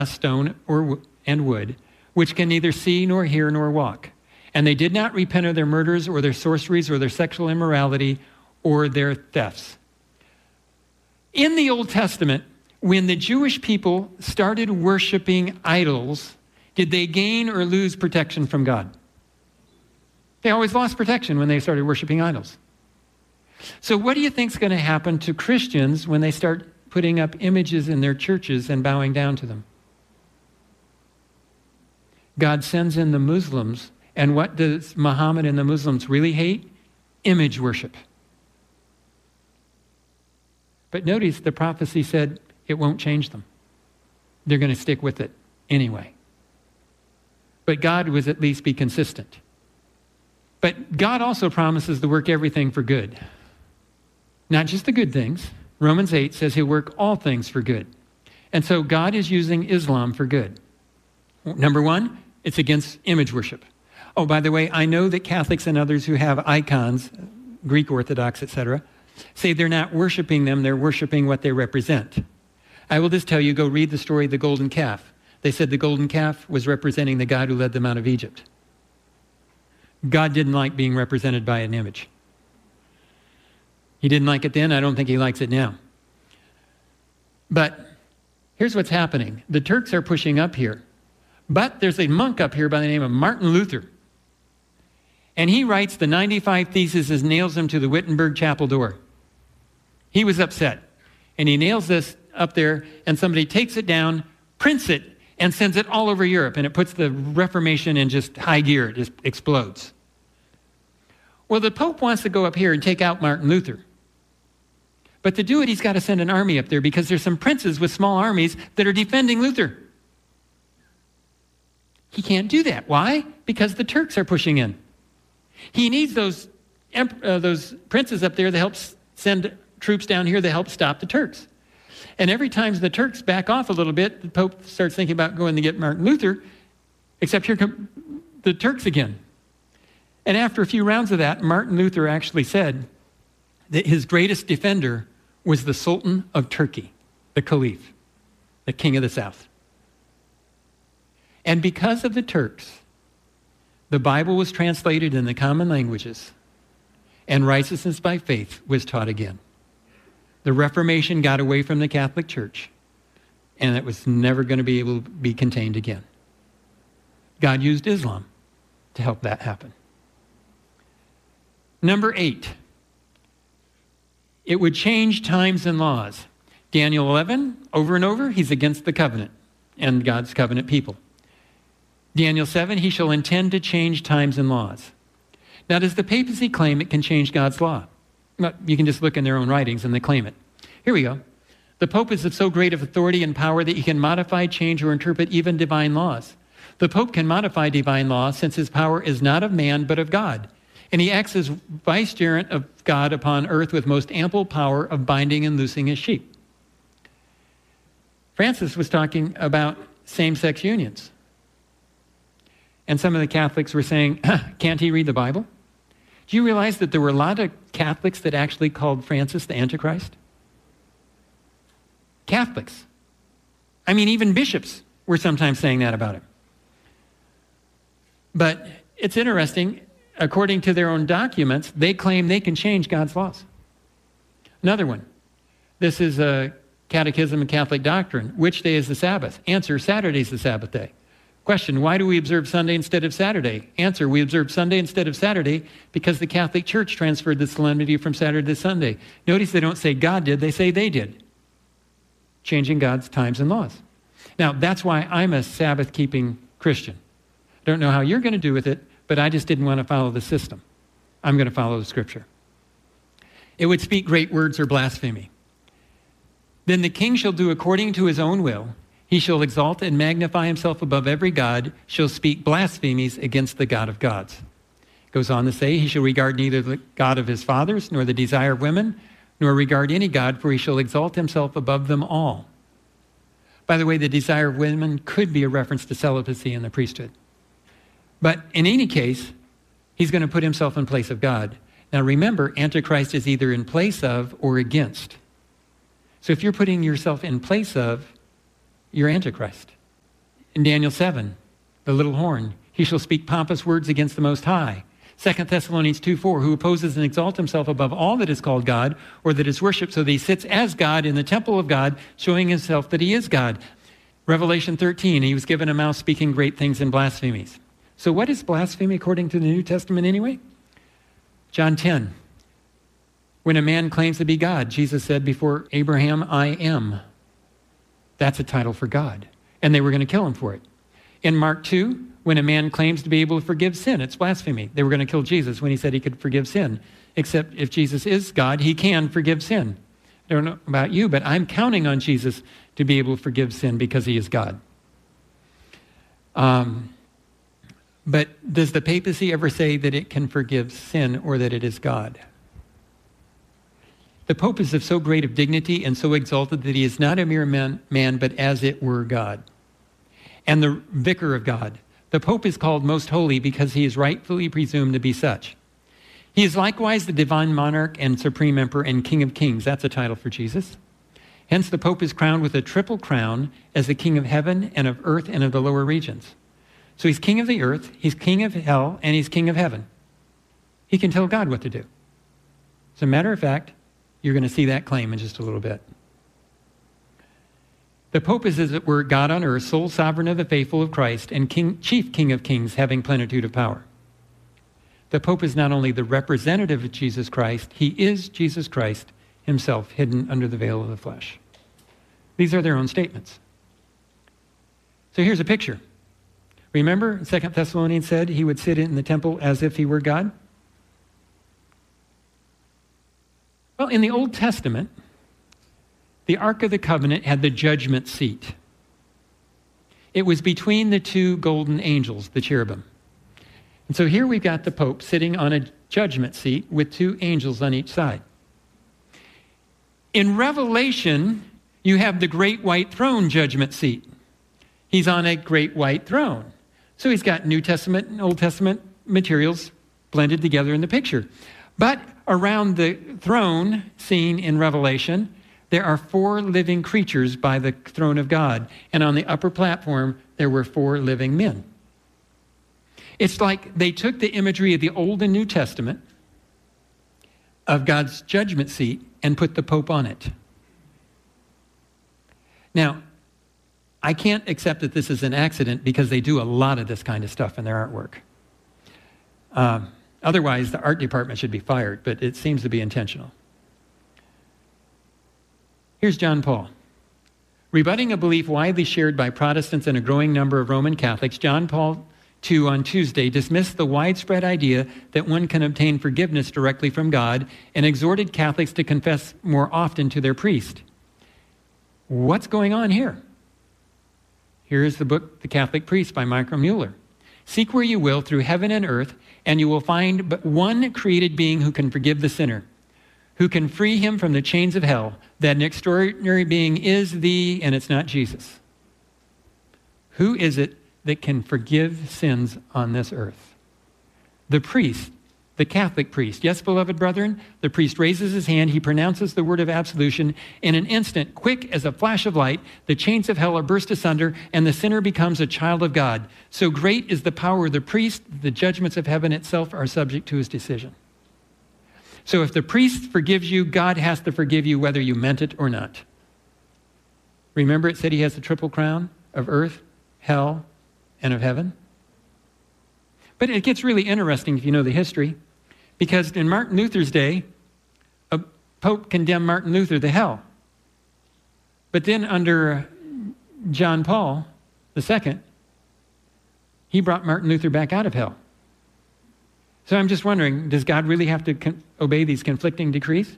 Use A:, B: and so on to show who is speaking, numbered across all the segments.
A: stone and wood, which can neither see nor hear nor walk. And they did not repent of their murders or their sorceries or their sexual immorality or their thefts. In the Old Testament, when the Jewish people started worshiping idols, did they gain or lose protection from God? They always lost protection when they started worshiping idols. So what do you think is going to happen to Christians when they start putting up images in their churches and bowing down to them? God sends in the Muslims, and what does Muhammad and the Muslims really hate? Image worship. But notice the prophecy said it won't change them. They're going to stick with it anyway. But God was at least be consistent. But God also promises to work everything for good. Not just the good things. Romans 8 says he'll work all things for good. And so God is using Islam for good. Number one, it's against image worship. Oh, by the way, I know that Catholics and others who have icons, Greek Orthodox, etc., say they're not worshiping them, they're worshiping what they represent. I will just tell you, go read the story of the golden calf. They said the golden calf was representing the God who led them out of Egypt. God didn't like being represented by an image. He didn't like it then. I don't think he likes it now. But here's what's happening. The Turks are pushing up here. But there's a monk up here by the name of Martin Luther. And he writes the 95 Theses and nails them to the Wittenberg chapel door. He was upset. And he nails this up there, and somebody takes it down, prints it, and sends it all over Europe, and it puts the Reformation in just high gear. It just explodes. Well, the Pope wants to go up here and take out Martin Luther. But to do it, he's got to send an army up there because there's some princes with small armies that are defending Luther. He can't do that. Why? Because the Turks are pushing in. He needs those princes up there to help send troops down here to help stop the Turks. And every time the Turks back off a little bit, the Pope starts thinking about going to get Martin Luther, except here come the Turks again. And after a few rounds of that, Martin Luther actually said that his greatest defender was the Sultan of Turkey, the Caliph, the king of the south. And because of the Turks, the Bible was translated in the common languages, and righteousness by faith was taught again. The Reformation got away from the Catholic Church, and it was never going to be able to be contained again. God used Islam to help that happen. Number 8, it would change times and laws. Daniel 11, over and over, he's against the covenant and God's covenant people. Daniel 7, he shall intend to change times and laws. Now, does the papacy claim it can change God's law? Well, you can just look in their own writings and they claim it. Here we go. The Pope is of so great of authority and power that he can modify, change, or interpret even divine laws. The Pope can modify divine law since his power is not of man but of God. And he acts as vicegerent of God upon earth with most ample power of binding and loosing his sheep. Francis was talking about same-sex unions. And some of the Catholics were saying, can't he read the Bible? Do you realize that there were a lot of Catholics that actually called Francis the Antichrist? Catholics. I mean, even bishops were sometimes saying that about him. But it's interesting, according to their own documents, they claim they can change God's laws. Another one. This is a Catechism of Catholic Doctrine. Which day is the Sabbath? Answer, Saturday is the Sabbath day. Question, why do we observe Sunday instead of Saturday? Answer, we observe Sunday instead of Saturday because the Catholic Church transferred the solemnity from Saturday to Sunday. Notice they don't say God did, they say they did. Changing God's times and laws. Now, that's why I'm a Sabbath-keeping Christian. Don't know how you're going to do with it, but I just didn't want to follow the system. I'm going to follow the Scripture. It would speak great words or blasphemy. Then the king shall do according to his own will. He shall exalt and magnify himself above every god, shall speak blasphemies against the God of gods. Goes on to say, he shall regard neither the God of his fathers, nor the desire of women, nor regard any god, for he shall exalt himself above them all. By the way, the desire of women could be a reference to celibacy in the priesthood. But in any case, he's going to put himself in place of God. Now remember, Antichrist is either in place of or against. So if you're putting yourself in place of, you're Antichrist. In Daniel 7, the little horn, he shall speak pompous words against the Most High. 2 Thessalonians 2:4, who opposes and exalts himself above all that is called God or that is worshipped, so that he sits as God in the temple of God, showing himself that he is God. Revelation 13, he was given a mouth speaking great things and blasphemies. So what is blasphemy according to the New Testament anyway? John 10, when a man claims to be God, Jesus said, before Abraham, I am. That's a title for God. And they were going to kill him for it. In Mark 2, when a man claims to be able to forgive sin, it's blasphemy. They were going to kill Jesus when he said he could forgive sin. Except if Jesus is God, he can forgive sin. I don't know about you, but I'm counting on Jesus to be able to forgive sin because he is God. But does the papacy ever say that it can forgive sin or that it is God? The Pope is of so great of dignity and so exalted that he is not a mere man, but as it were God. And the vicar of God. The Pope is called most holy because he is rightfully presumed to be such. He is likewise the divine monarch and supreme emperor and king of kings. That's a title for Jesus. Hence the Pope is crowned with a triple crown as the king of heaven and of earth and of the lower regions. So he's king of the earth, he's king of hell, and he's king of heaven. He can tell God what to do. As a matter of fact, you're going to see that claim in just a little bit. The Pope is, as it were, God on earth, sole sovereign of the faithful of Christ, and chief king of kings, having plenitude of power. The Pope is not only the representative of Jesus Christ, he is Jesus Christ himself, hidden under the veil of the flesh. These are their own statements. So here's a picture. Remember, 2 Thessalonians said he would sit in the temple as if he were God? Well, in the Old Testament, the Ark of the Covenant had the judgment seat. It was between the two golden angels, the cherubim. And so here we've got the Pope sitting on a judgment seat with two angels on each side. In Revelation, you have the great white throne judgment seat. He's on a great white throne. So he's got New Testament and Old Testament materials blended together in the picture. But around the throne scene in Revelation, there are 4 living creatures by the throne of God. And on the upper platform, there were 4 living men. It's like they took the imagery of the Old and New Testament of God's judgment seat and put the Pope on it. Now, I can't accept that this is an accident because they do a lot of this kind of stuff in their artwork. Otherwise, the art department should be fired, but it seems to be intentional. Here's John Paul. Rebutting a belief widely shared by Protestants and a growing number of Roman Catholics, John Paul II on Tuesday dismissed the widespread idea that one can obtain forgiveness directly from God and exhorted Catholics to confess more often to their priest. What's going on here? Here is the book, The Catholic Priest by Michael Mueller. Seek where you will through heaven and earth, and you will find but one created being who can forgive the sinner, who can free him from the chains of hell. That an extraordinary being is and it's not Jesus. Who is it that can forgive sins on this earth? The priest, the Catholic priest. Yes, beloved brethren, the priest raises his hand, he pronounces the word of absolution. In an instant, quick as a flash of light, the chains of hell are burst asunder, and the sinner becomes a child of God. So great is the power of the priest, the judgments of heaven itself are subject to his decision. So if the priest forgives you, God has to forgive you whether you meant it or not. Remember it said he has the triple crown of earth, hell, and of heaven? But it gets really interesting if you know the history, because in Martin Luther's day, a pope condemned Martin Luther to hell. But then under John Paul II, he brought Martin Luther back out of hell. So I'm just wondering, does God really have to obey these conflicting decrees?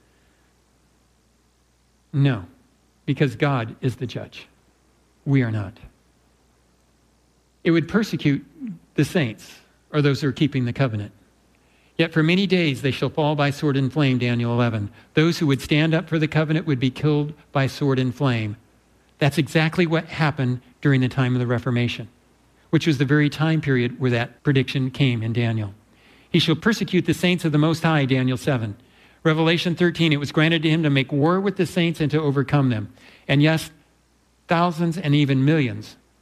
A: No, because God is the judge. We are not. It would persecute the saints, or those who are keeping the covenant. Yet for many days they shall fall by sword and flame, Daniel 11. Those who would stand up for the covenant would be killed by sword and flame. That's exactly what happened during the time of the Reformation, which was the very time period where that prediction came in Daniel. He shall persecute the saints of the Most High, Daniel 7. Revelation 13, it was granted to him to make war with the saints and to overcome them. And yes, thousands and even millions